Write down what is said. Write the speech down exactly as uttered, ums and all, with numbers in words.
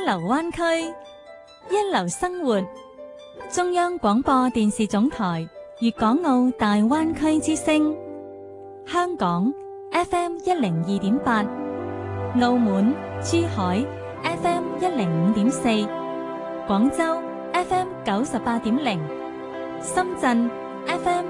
流灣區，一流生活。中央廣播電視總台粵港澳大灣區之聲，香港 F M 一零二點八，澳門、珠海 F M 一零五點四，廣州 F M 九十八點零，深圳 F M